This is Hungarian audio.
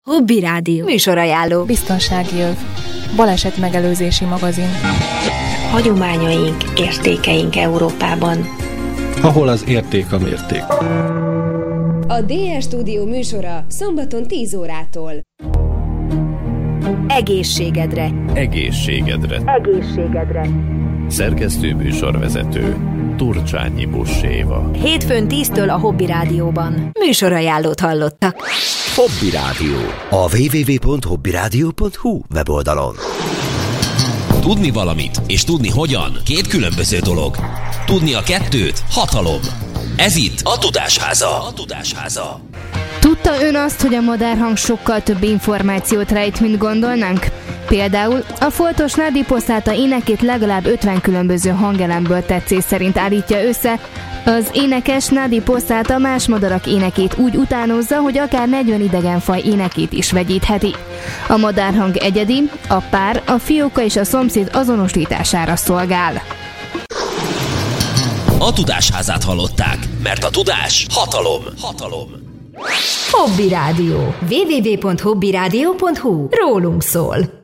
Hobby Rádió. Műsorajánló. Biztonsági öv. Baleset megelőzési magazin. Hagyományaink, értékeink Európában. Ahol az érték a mérték. A DR Stúdió műsora szombaton 10 órától. Egészségedre. Egészségedre. Egészségedre. Szerkesztő műsorvezető Turcsányi Buss-Éva. Hétfőn 10-től a Hobby Rádióban. Műsorajánlót hallottak. Hobby Rádió. A www.hobbyradio.hu weboldalon. Tudni valamit és tudni hogyan két különböző dolog. Tudni a kettőt hatalom. Ez itt a Tudásháza. Tudta ön azt, hogy a madárhang sokkal több információt rejt, mint gondolnánk? Például a foltos Nadi Poszáta énekét legalább 50 különböző hangelemből tetszés szerint állítja össze. Az énekes Nadi Poszáta más madarak énekét úgy utánozza, hogy akár 40 idegenfaj énekét is vegyítheti. A madárhang egyedi, a pár, a fióka és a szomszéd azonosítására szolgál. A Tudásházát hallották, mert a tudás hatalom. Hobby Rádió. www.hobbyradio.hu. Rólunk szól.